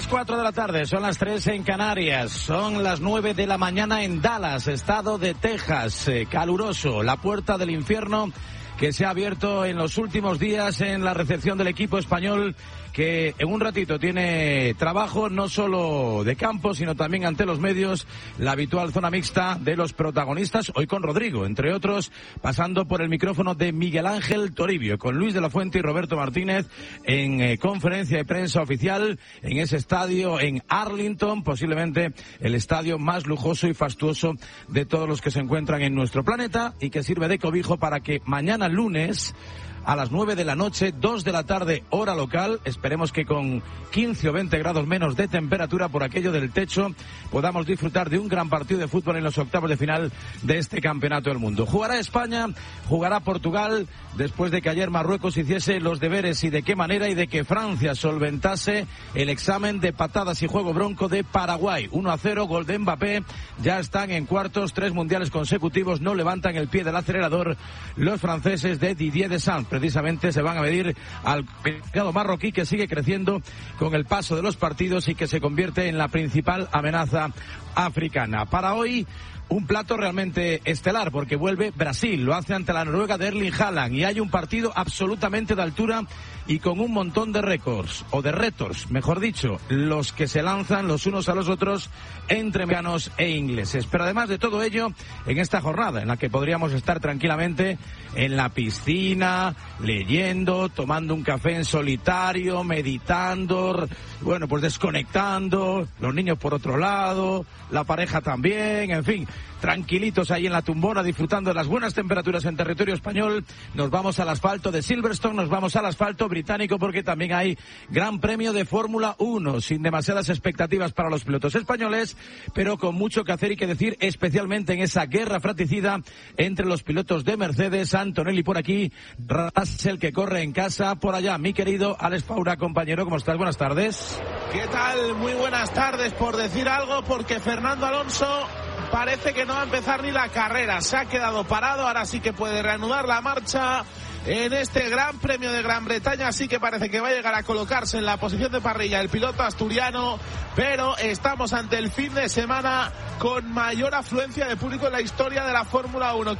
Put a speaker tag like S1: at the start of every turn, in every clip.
S1: las 4 de la tarde, son las 3 en Canarias, son las 9 de la mañana en Dallas, estado de Texas, caluroso, la puerta del infierno que se ha abierto en los últimos días en la recepción del equipo español, que en un ratito tiene trabajo no solo de campo, sino también ante los medios, la habitual zona mixta de los protagonistas, hoy con Rodrigo, entre otros, pasando por el micrófono de Miguel Ángel Toribio, con Luis de la Fuente y Roberto Martínez en conferencia de prensa oficial en ese estadio en Arlington, posiblemente el estadio más lujoso y fastuoso de todos los que se encuentran en nuestro planeta y que sirve de cobijo para que mañana lunes a las 9 de la noche, 2 de la tarde, hora local, esperemos que con 15 o 20 grados menos de temperatura por aquello del techo, podamos disfrutar de un gran partido de fútbol en los octavos de final de este campeonato del mundo. Jugará España, jugará Portugal, después de que ayer Marruecos hiciese los deberes y de qué manera, y de que Francia solventase el examen de patadas y juego bronco de Paraguay. 1-0, gol de Mbappé, ya están en cuartos, 3 mundiales consecutivos, no levantan el pie del acelerador los franceses de Didier Deschamps. Precisamente se van a medir al pecado marroquí, que sigue creciendo con el paso de los partidos y que se convierte en la principal amenaza africana. Para hoy, un plato realmente estelar, porque vuelve Brasil, lo hace ante la Noruega de Erling Haaland, y hay un partido absolutamente de altura y con un montón de récords, o de retos, mejor dicho, los que se lanzan los unos a los otros entre mexicanos e ingleses. Pero además de todo ello, en esta jornada en la que podríamos estar tranquilamente en la piscina, leyendo, tomando un café en solitario, meditando, bueno, pues desconectando, los niños por otro lado, la pareja también, en fin, tranquilitos ahí en la tumbona, disfrutando de las buenas temperaturas en territorio español. Nos vamos al asfalto de Silverstone, nos vamos al asfalto británico, porque también hay Gran Premio de Fórmula 1, sin demasiadas expectativas para los pilotos españoles, pero con mucho que hacer y que decir, especialmente en esa guerra fratricida entre los pilotos de Mercedes. Antonelli por aquí, Russell que corre en casa por allá. Mi querido Alex Faura, compañero, ¿cómo estás? Buenas tardes.
S2: ¿Qué tal? Muy buenas tardes, por decir algo, porque Fernando Alonso parece que no va a empezar ni la carrera, se ha quedado parado, ahora sí que puede reanudar la marcha en este Gran Premio de Gran Bretaña, así que parece que va a llegar a colocarse en la posición de parrilla el piloto asturiano, pero estamos ante el fin de semana con mayor afluencia de público en la historia de la Fórmula 1,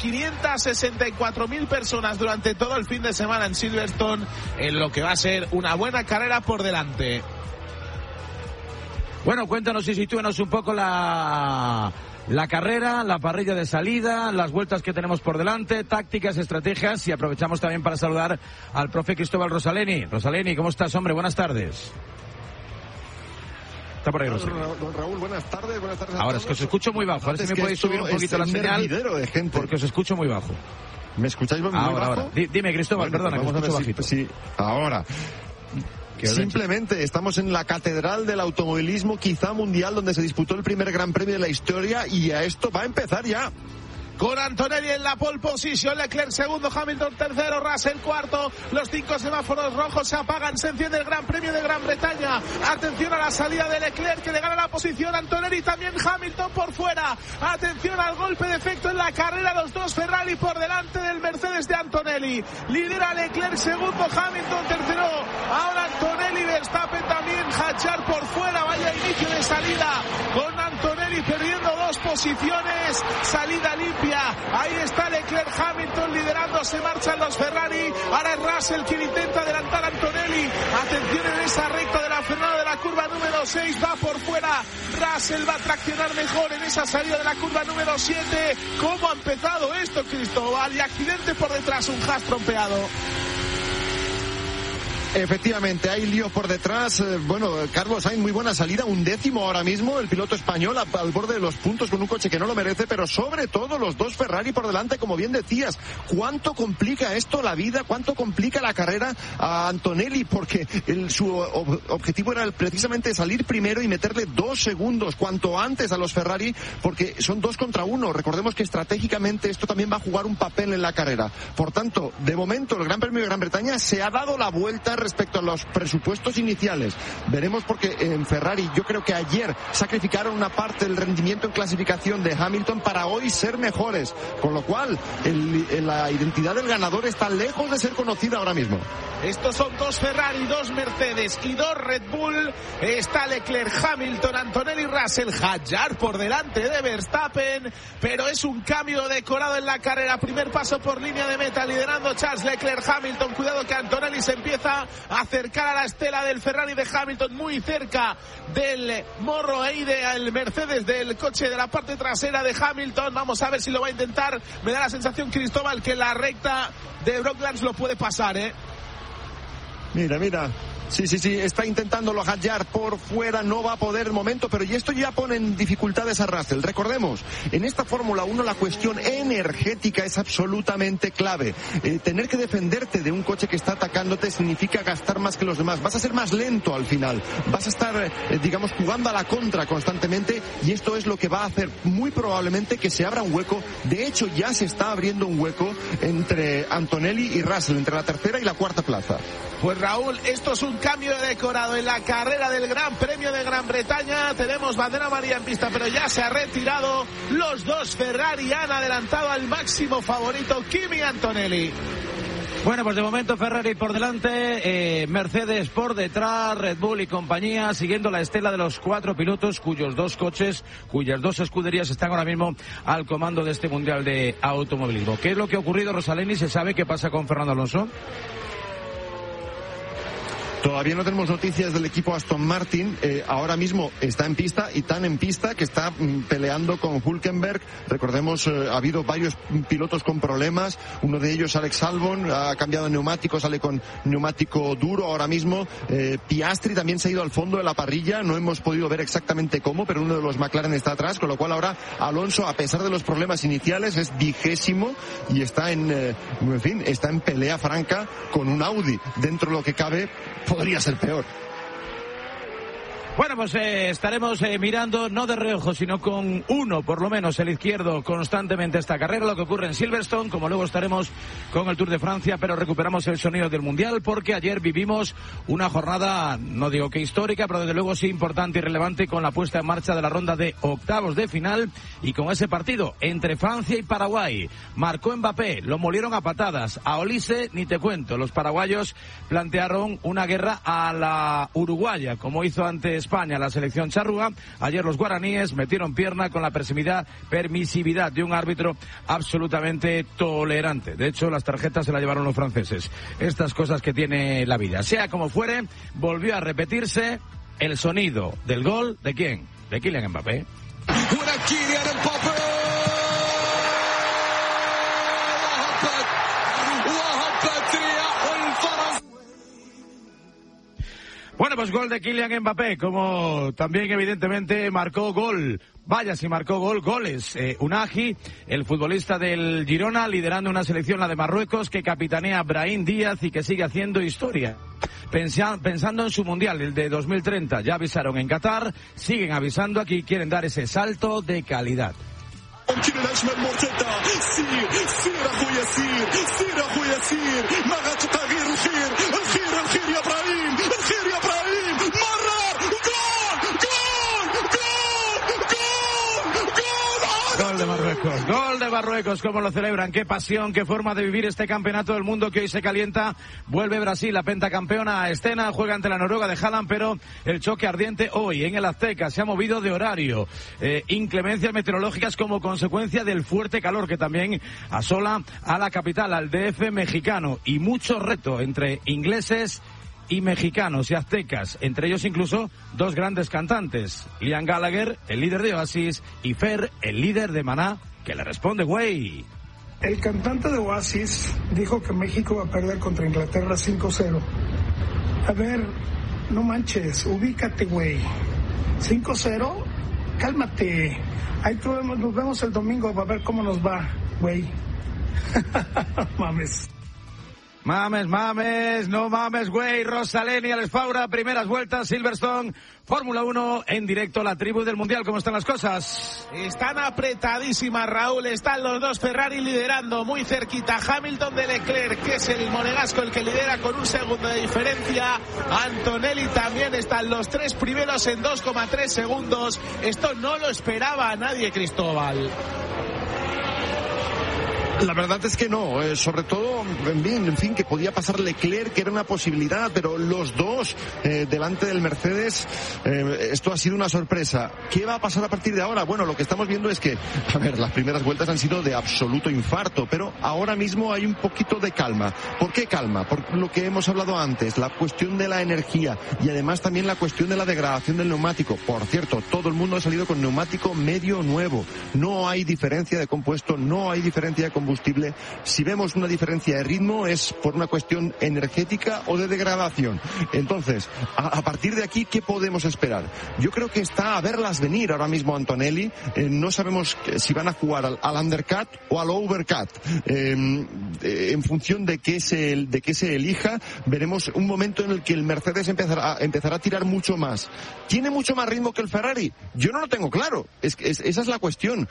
S2: 564.000 personas durante todo el fin de semana en Silverstone, en lo que va a ser una buena carrera por delante.
S1: Bueno, cuéntanos y sitúanos un poco la carrera, la parrilla de salida, las vueltas que tenemos por delante, tácticas, estrategias, y aprovechamos también para saludar al profe Cristóbal Rosaleni. Rosaleni, ¿cómo estás, hombre? Buenas tardes. Está por ahí, Rosaleni.
S3: Don Raúl, buenas tardes.
S1: Ahora es que os escucho muy bajo, a ver si me podéis subir un poquito la señal,
S3: de gente,
S1: porque os escucho muy bajo.
S3: ¿Me escucháis muy bajo?
S1: Ahora. Dime, Cristóbal, bueno, perdona, que os escucho bajito.
S3: Sí, ahora. Simplemente estamos en la catedral del automovilismo, quizá mundial, donde se disputó el primer Gran Premio de la historia, y a esto va a empezar ya.
S2: Con Antonelli en la pole position, Leclerc segundo, Hamilton tercero, Russell cuarto. Los 5 semáforos rojos se apagan, se enciende el Gran Premio de Gran Bretaña. Atención a la salida de Leclerc, que le gana la posición Antonelli, también Hamilton por fuera. Atención al golpe de efecto en la carrera, los dos Ferrari por delante del Mercedes de Antonelli. Lidera Leclerc segundo, Hamilton tercero. Ahora Antonelli, Verstappen también, Hadjar por fuera. Vaya inicio de salida con Antonelli perdiendo 2 posiciones. Salida limpia. Ahí está Leclerc, Hamilton liderando, se marchan los Ferrari. Ahora es Russell quien intenta adelantar a Antonelli. Atención en esa recta de la frenada de la curva número 6, va por fuera. Russell va a traccionar mejor en esa salida de la curva número 7. ¿Cómo ha empezado esto, Cristóbal? Y accidente por detrás, un Haas trompeado.
S3: Efectivamente, hay lío por detrás. Bueno, Carlos Sainz, muy buena salida, 11º ahora mismo, el piloto español al borde de los puntos con un coche que no lo merece, pero sobre todo los 2 Ferrari por delante, como bien decías. ¿Cuánto complica esto la vida? ¿Cuánto complica la carrera a Antonelli? Porque su objetivo era precisamente salir primero y meterle 2 segundos cuanto antes a los Ferrari, porque son 2 contra 1. Recordemos que estratégicamente esto también va a jugar un papel en la carrera. Por tanto, de momento el Gran Premio de Gran Bretaña se ha dado la vuelta respecto a los presupuestos iniciales. Veremos, porque en Ferrari yo creo que ayer sacrificaron una parte del rendimiento en clasificación de Hamilton para hoy ser mejores, con lo cual la identidad del ganador está lejos de ser conocida ahora mismo.
S2: Estos son 2 Ferrari, 2 Mercedes y 2 Red Bull. Está Leclerc, Hamilton, Antonelli, Russell, Hadjar por delante de Verstappen, pero es un cambio decorado en la carrera. Primer paso por línea de meta, liderando Charles Leclerc, Hamilton. Cuidado que Antonelli se empieza a acercar a la estela del Ferrari de Hamilton, muy cerca del morro ahí del Mercedes, del coche de la parte trasera de Hamilton. Vamos a ver si lo va a intentar. Me da la sensación, Cristóbal, que la recta de Brocklands lo puede pasar,
S3: Mira. Sí, está intentándolo Hadjar por fuera, no va a poder de momento, pero y esto ya pone en dificultades a Russell. Recordemos, en esta Fórmula 1 la cuestión energética es absolutamente clave. Tener que defenderte de un coche que está atacándote significa gastar más que los demás. Vas a ser más lento al final, vas a estar, jugando a la contra constantemente, y esto es lo que va a hacer muy probablemente que se abra un hueco. De hecho, ya se está abriendo un hueco entre Antonelli y Russell, entre la tercera y la cuarta plaza.
S2: Pues Raúl, esto es un cambio de decorado en la carrera del Gran Premio de Gran Bretaña. Tenemos bandera amarilla en pista, pero ya se ha retirado. Los 2 Ferrari han adelantado al máximo favorito, Kimi Antonelli.
S1: Bueno, pues de momento Ferrari por delante, Mercedes por detrás, Red Bull y compañía siguiendo la estela de los 4 pilotos cuyas 2 escuderías están ahora mismo al comando de este Mundial de Automovilismo. ¿Qué es lo que ha ocurrido, Rosaleni? ¿Se sabe qué pasa con Fernando Alonso?
S3: Todavía no tenemos noticias del equipo Aston Martin. Ahora mismo está en pista, y tan en pista que está peleando con Hülkenberg. Recordemos, ha habido varios pilotos con problemas. Uno de ellos, Alex Albon, ha cambiado de neumático, sale con neumático duro ahora mismo. Piastri también se ha ido al fondo de la parrilla. No hemos podido ver exactamente cómo, pero uno de los McLaren está atrás, con lo cual ahora Alonso, a pesar de los problemas iniciales, es 20º y está está en pelea franca con un Audi. Dentro de lo que cabe, podría ser peor.
S1: Bueno, pues estaremos mirando, no de reojo, sino con uno, por lo menos, el izquierdo, constantemente esta carrera, lo que ocurre en Silverstone, como luego estaremos con el Tour de Francia, pero recuperamos el sonido del Mundial, porque ayer vivimos una jornada, no digo que histórica, pero desde luego sí importante y relevante, con la puesta en marcha de la ronda de octavos de final, y con ese partido entre Francia y Paraguay. Marcó Mbappé, lo molieron a patadas, a Olise ni te cuento. Los paraguayos plantearon una guerra a la uruguaya, como hizo ante España la selección charrúa. Ayer los guaraníes metieron pierna con la permisividad de un árbitro absolutamente tolerante. De hecho, las tarjetas se las llevaron los franceses. Estas cosas que tiene la vida. Sea como fuere, volvió a repetirse el sonido del gol. ¿De quién? De Kylian Mbappé. Bueno, pues gol de Kylian Mbappé, como también evidentemente marcó gol. Vaya si marcó goles. Unagi, el futbolista del Girona, liderando una selección, la de Marruecos, que capitanea Brahim Díaz y que sigue haciendo historia. Pensando en su Mundial, el de 2030. Ya avisaron en Qatar, siguen avisando aquí, quieren dar ese salto de calidad. Gol de Marruecos, ¿cómo lo celebran? Qué pasión, qué forma de vivir este campeonato del mundo que hoy se calienta. Vuelve Brasil, la pentacampeona a escena, juega ante la Noruega de Haaland, pero el choque ardiente hoy en el Azteca se ha movido de horario. Inclemencias meteorológicas como consecuencia del fuerte calor que también asola a la capital, al DF mexicano, y mucho reto entre ingleses y mexicanos y aztecas, entre ellos incluso 2 grandes cantantes, Liam Gallagher, el líder de Oasis, y Fer, el líder de Maná, que le responde, güey.
S4: El cantante de Oasis dijo que México va a perder contra Inglaterra 5-0. A ver, no manches, ubícate, güey. 5-0, cálmate. Ahí nos vemos el domingo para ver cómo nos va, güey. Mames.
S1: Mames, no mames, güey. Rosalén y Alex Faura, primeras vueltas, Silverstone, Fórmula 1 en directo a la tribu del Mundial. ¿Cómo están las cosas?
S2: Están apretadísimas, Raúl. Están los dos Ferrari liderando muy cerquita. Hamilton de Leclerc, que es el monegasco el que lidera con 1 segundo de diferencia. Antonelli también. Están los 3 primeros en 2,3 segundos. Esto no lo esperaba a nadie, Cristóbal.
S3: La verdad es que no, sobre todo, en fin, que podía pasar Leclerc, que era una posibilidad, pero los dos delante del Mercedes, esto ha sido una sorpresa. ¿Qué va a pasar a partir de ahora? Bueno, lo que estamos viendo es que, a ver, las primeras vueltas han sido de absoluto infarto, pero ahora mismo hay un poquito de calma. ¿Por qué calma? Por lo que hemos hablado antes, la cuestión de la energía y además también la cuestión de la degradación del neumático. Por cierto, todo el mundo ha salido con neumático medio nuevo. No hay diferencia de compuesto, no hay diferencia de combustible. Si vemos una diferencia de ritmo es por una cuestión energética o de degradación. Entonces, a partir de aquí, ¿qué podemos esperar? Yo creo que está a verlas venir ahora mismo Antonelli. No sabemos si van a jugar al undercut o al overcut. En función de qué se elija, veremos un momento en el que el Mercedes empezará a tirar mucho más. ¿Tiene mucho más ritmo que el Ferrari? Yo no lo tengo claro. Esa es la cuestión.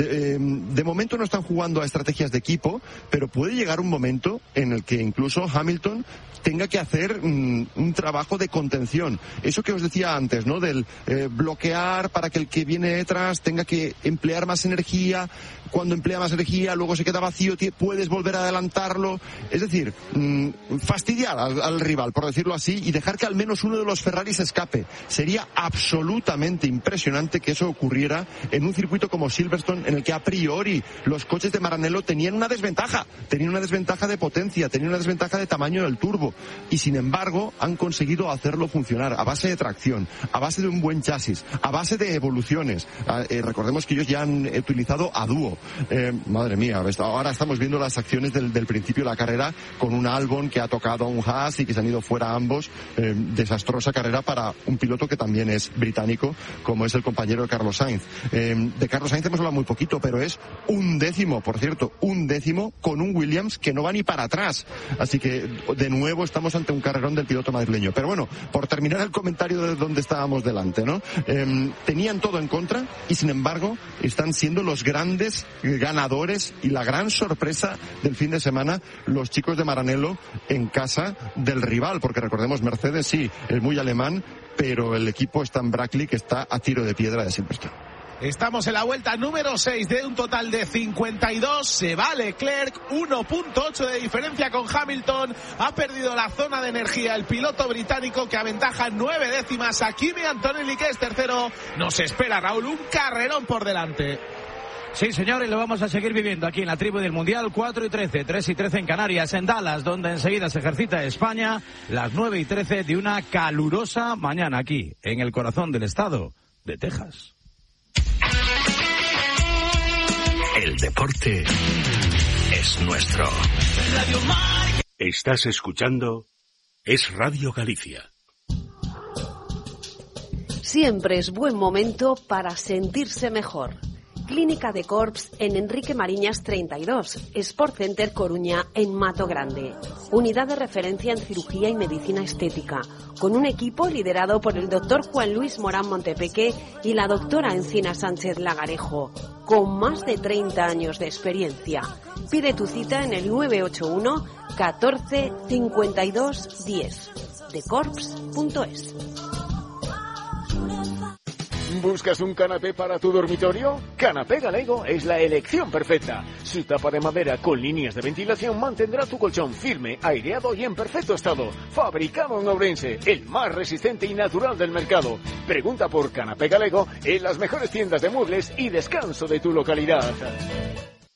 S3: De momento no están jugando a estrategias de equipo, pero puede llegar un momento en el que incluso Hamilton tenga que hacer un trabajo de contención. Eso que os decía antes, ¿no? Del bloquear para que el que viene detrás tenga que emplear más energía. Cuando emplea más energía, luego se queda vacío, puedes volver a adelantarlo. Es decir, fastidiar al rival, por decirlo así, y dejar que al menos uno de los Ferraris escape. Sería absolutamente impresionante que eso ocurriera en un circuito como Silverstone, en el que a priori los coches de Maranello tenían una desventaja de potencia, tenían una desventaja de tamaño del turbo, y sin embargo han conseguido hacerlo funcionar a base de tracción, a base de un buen chasis, a base de evoluciones. Recordemos que ellos ya han utilizado a dúo. Madre mía, ahora estamos viendo las acciones del principio de la carrera con un Albon que ha tocado a un Haas y que se han ido fuera ambos. Desastrosa carrera para un piloto que también es británico, como es el compañero de Carlos Sainz. De Carlos Sainz hemos hablado muy poquito, pero es 1/10, por cierto, 1/10 con un Williams que no va ni para atrás. Así que de nuevo estamos ante un carrerón del piloto madrileño. Pero bueno, por terminar el comentario de donde estábamos delante, ¿no? Tenían todo en contra y sin embargo están siendo los grandes ganadores y la gran sorpresa del fin de semana los chicos de Maranello en casa del rival, porque recordemos, Mercedes sí, es muy alemán, pero el equipo está en Brackley, que está a tiro de piedra de Silverstone.
S2: Estamos en la vuelta número 6 de un total de 52. Se va Leclerc, 1.8 de diferencia con Hamilton. Ha perdido la zona de energía el piloto británico, que aventaja 9 décimas a Kimi Antonelli, que es tercero. Nos espera, Raúl, un carrerón por delante.
S1: Sí, señor, y lo vamos a seguir viviendo aquí en la tribu del Mundial. 4:13, 3:13 en Canarias, en Dallas, donde enseguida se ejercita España. Las 9:13 de una calurosa mañana aquí, en el corazón del estado de Texas.
S5: El deporte es nuestro. Estás escuchando Es Radio Galicia.
S6: Siempre es buen momento para sentirse mejor. Clínica de Corps en Enrique Mariñas 32, Sport Center Coruña en Mato Grande. Unidad de referencia en cirugía y medicina estética, con un equipo liderado por el doctor Juan Luis Morán Montepeque y la doctora Encina Sánchez Lagarejo, con más de 30 años de experiencia. Pide tu cita en el 981 14 52 10, decorps.es.
S7: ¿Buscas un canapé para tu dormitorio? Canapé Galego es la elección perfecta. Su tapa de madera con líneas de ventilación mantendrá tu colchón firme, aireado y en perfecto estado. Fabricado en Ourense, el más resistente y natural del mercado. Pregunta por Canapé Galego en las mejores tiendas de muebles y descanso de tu localidad.